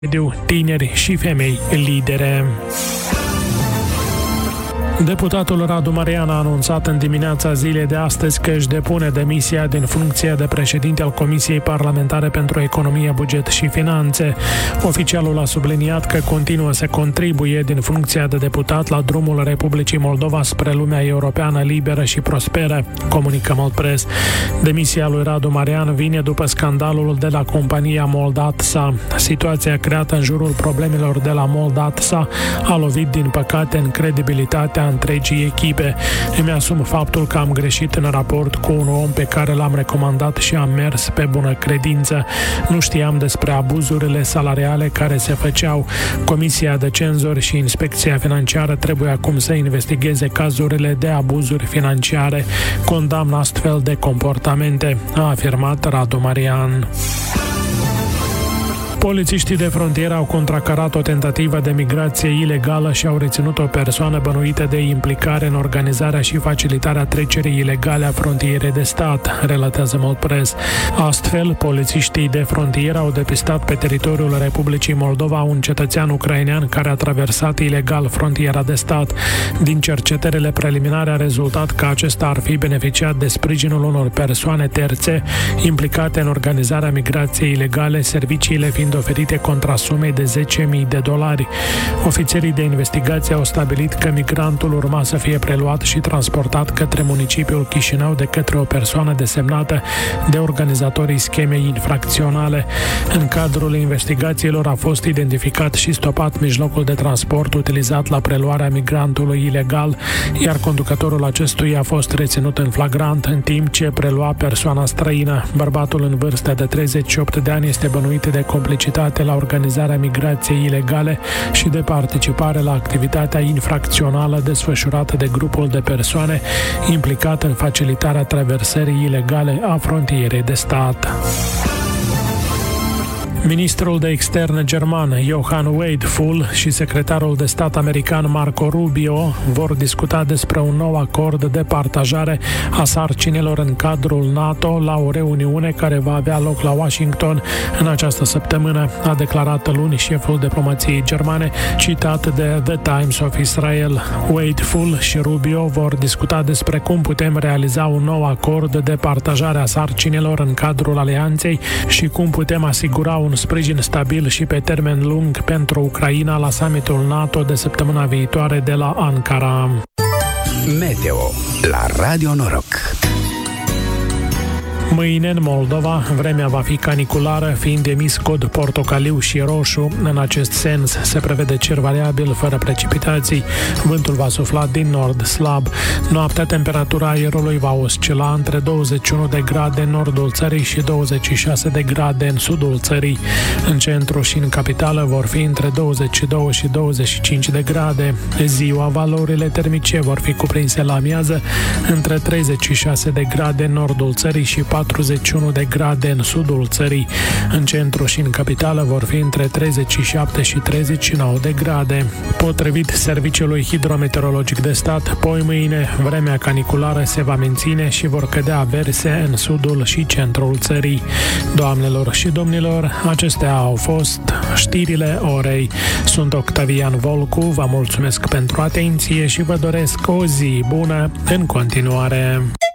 tineri și femei lidere. Deputatul Radu Marian a anunțat în dimineața zilei de astăzi că își depune demisia din funcția de președinte al Comisiei Parlamentare pentru Economie, Buget și Finanțe. Oficialul a subliniat că continuă să contribuie din funcția de deputat la drumul Republicii Moldova spre lumea europeană liberă și prosperă, comunică Moldpress. Demisia lui Radu Marian vine după scandalul de la compania Moldatsa. Situația creată în jurul problemelor de la Moldatsa a lovit, din păcate, în credibilitatea întregii echipe. Îmi asum faptul că am greșit în raport cu un om pe care l-am recomandat și am mers pe bună credință. Nu știam despre abuzurile salariale care se făceau. Comisia de cenzori și Inspecția Financiară trebuie acum să investigheze cazurile de abuzuri financiare. Condamn astfel de comportamente, a afirmat Radu Marian. Polițiștii de frontieră au contracarat o tentativă de migrație ilegală și au reținut o persoană bănuită de implicare în organizarea și facilitarea trecerii ilegale a frontierei de stat, relatează Moldpress. Astfel, polițiștii de frontieră au depistat pe teritoriul Republicii Moldova un cetățean ucrainean care a traversat ilegal frontiera de stat. Din cercetările preliminare a rezultat că acesta ar fi beneficiat de sprijinul unor persoane terțe implicate în organizarea migrației ilegale, serviciile fiind oferite contra sumei de $10.000. Ofițerii de investigație au stabilit că migrantul urma să fie preluat și transportat către municipiul Chișinău de către o persoană desemnată de organizatorii schemei infracționale. În cadrul investigațiilor a fost identificat și stopat mijlocul de transport utilizat la preluarea migrantului ilegal, iar conducătorul acestuia a fost reținut în flagrant în timp ce prelua persoana străină. Bărbatul în vârstă de 38 de ani este bănuit de complicitate la organizarea migrației ilegale și de participare la activitatea infracțională desfășurată de grupul de persoane implicat în facilitarea traversării ilegale a frontierei de stat. Ministrul de externe german Johann Wadefull și secretarul de stat american Marco Rubio vor discuta despre un nou acord de partajare a sarcinilor în cadrul NATO la o reuniune care va avea loc la Washington în această săptămână, a declarat luni șeful diplomației germane, citat de The Times of Israel. Wadefull și Rubio vor discuta despre cum putem realiza un nou acord de partajare a sarcinilor în cadrul alianței și cum putem asigura un sprijin stabil și pe termen lung pentru Ucraina la summitul NATO de săptămâna viitoare de la Ankara. Meteo la Radio Noroc. Mâine, în Moldova, vremea va fi caniculară, fiind emis cod portocaliu și roșu. În acest sens, se prevede cer variabil, fără precipitații. Vântul va sufla din nord slab. Noaptea, temperatura aerului va oscila între 21 de grade în nordul țării și 26 de grade în sudul țării. În centru și în capitală vor fi între 22 și 25 de grade. Ziua, valorile termice vor fi cuprinse la amiază între 36 de grade în nordul țării și 41 de grade în sudul țării. În centru și în capitală vor fi între 37 și 39 de grade. Potrivit Serviciului Hidrometeorologic de Stat, poi mâine vremea caniculară se va menține și vor cădea averse în sudul și centrul țării. Doamnelor și domnilor, acestea au fost știrile orei. Sunt Octavian Volcu, vă mulțumesc pentru atenție și vă doresc o zi bună în continuare.